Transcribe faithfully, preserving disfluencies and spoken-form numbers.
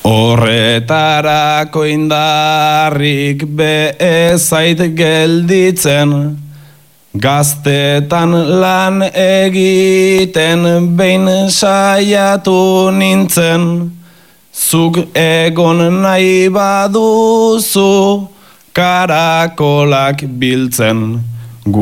Horretarako indarrik bezait gelditzen, gaztetan lan egiten behin saiatu nintzen, zuk egon nahi baduzu karakolak biltzen.